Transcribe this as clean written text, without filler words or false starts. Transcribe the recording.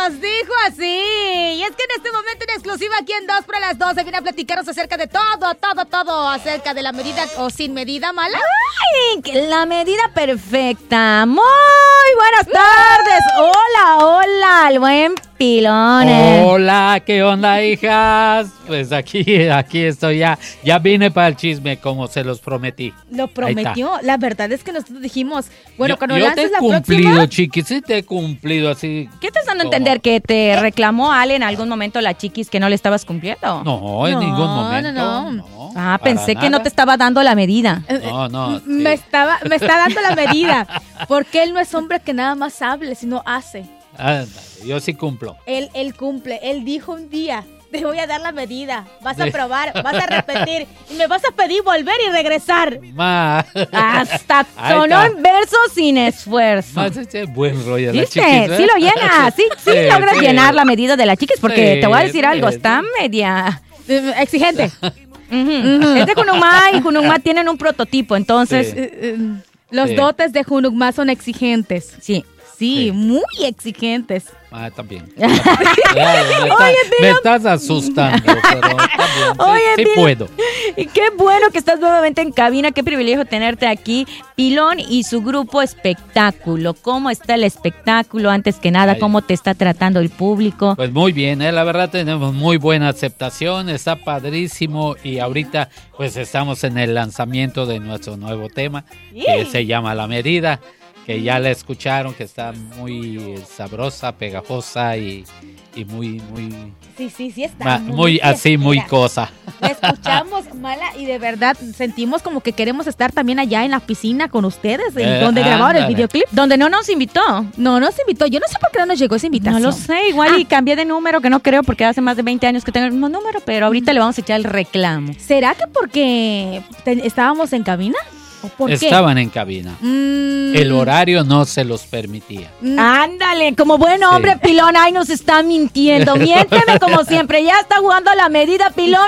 nos dijo así. Y es que en este momento en exclusiva aquí en 2 para las 12 viene a platicarnos acerca de todo acerca de la medida o sin medida mala. ¡Ay! Que la medida perfecta. Muy buenas tardes. Hola, el buen Pilón. Hola, ¿qué onda, hijas? Pues aquí estoy ya. Ya vine para el chisme, como se los prometí. Lo prometió. La verdad es que nosotros dijimos, bueno, cuando lances la próxima... Yo te he cumplido, próxima... Chiquis, sí te he cumplido así. ¿Qué estás dando a entender? ¿Que te reclamó Ale en algún momento la Chiquis que no le estabas cumpliendo? No, en ningún momento. No. Ah, pensé que no te estaba dando la medida. No. Sí. Me está dando la medida. Porque él no es hombre que nada más hable, sino hace. Yo sí cumplo. Él cumple. Él dijo un día, te voy a dar la medida. Vas a probar, vas a repetir. Y me vas a pedir volver y regresar. Hasta sonó en verso sin esfuerzo. Más ese buen rollo de la ¿Viste? Chiquis, Sí lo llenas. Sí logras llenar la medida de la Chiquis. Porque Sí, te voy a decir algo. sí. Está media... Exigente. Es de Junumá y Junumá tienen un prototipo. Entonces... Los dotes de Junugma son exigentes. Sí, muy exigentes. También. Oye, me estás asustando, pero también. Oye, sí Pilón. puedo. Y qué bueno que estás nuevamente en cabina. Qué privilegio tenerte aquí. Pilón y su grupo Espectáculo. ¿Cómo está el espectáculo? Antes que nada, ¿cómo te está tratando el público? Pues muy bien, la verdad tenemos muy buena aceptación, está padrísimo y ahorita pues estamos en el lanzamiento de nuestro nuevo tema que se llama La Medida, que ya la escucharon, que está muy sabrosa, pegajosa y muy Sí, está. muy así, muy cosa. La escuchamos, Mala, y de verdad sentimos como que queremos estar también allá en la piscina con ustedes, donde grabaron el videoclip. Donde no nos invitó. No nos invitó. Yo no sé por qué no nos llegó esa invitación. No lo sé, igual y cambié de número, que no creo, porque hace más de 20 años que tengo el mismo número, pero ahorita le vamos a echar el reclamo. ¿Será que porque estábamos en cabina? ¿O por qué? Estaban en cabina. El horario no se los permitía. Ándale, como buen hombre, Pilón, ahí nos está mintiendo. Miénteme como siempre, ya está jugando a la medida, Pilón.